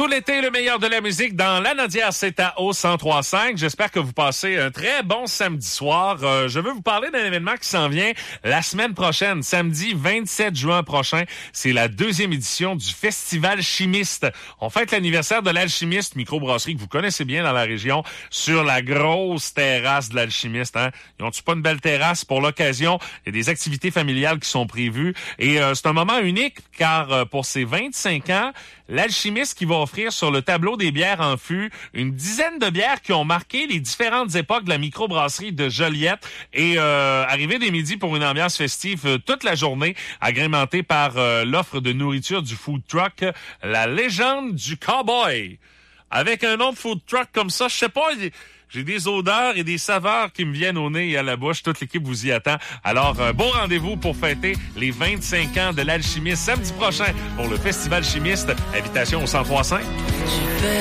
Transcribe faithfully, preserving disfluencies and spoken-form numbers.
Tout l'été, le meilleur de la musique dans la Nodière, c'est à O cent trois cinq. J'espère que vous passez un très bon samedi soir. Euh, je veux vous parler d'un événement qui s'en vient la semaine prochaine, samedi vingt-sept juin prochain. C'est la deuxième édition du Festival Chimiste. On fête l'anniversaire de l'Alchimiste, microbrasserie que vous connaissez bien dans la région, sur la grosse terrasse de l'Alchimiste. Hein? Ils ont-tu pas une belle terrasse pour l'occasion? Il y a des activités familiales qui sont prévues. Et euh, c'est un moment unique, car euh, pour ses vingt-cinq ans, l'Alchimiste qui va offrir sur le tableau des bières en fût une dizaine de bières qui ont marqué les différentes époques de la microbrasserie de Joliette et euh, arriver des midis pour une ambiance festive euh, toute la journée, agrémentée par euh, l'offre de nourriture du food truck, la légende du cowboy. Avec un nom de food truck comme ça, je sais pas, j'ai des odeurs et des saveurs qui me viennent au nez et à la bouche. Toute l'équipe vous y attend. Alors, euh, bon rendez-vous pour fêter les vingt-cinq ans de l'Alchimiste samedi prochain pour le Festival Chimiste. Invitation au cent trois cinq.